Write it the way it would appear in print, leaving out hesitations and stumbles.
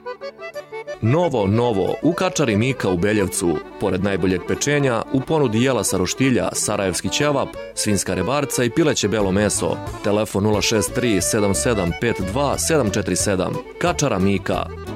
Novo, u kačari Mika u Beljevcu. Pored najboljeg pečenja, u ponudi jela sa roštilja, sarajevski ćevap, svinjska rebarca i pileće belo meso. Telefon 063 7752 747. Kačara Mika.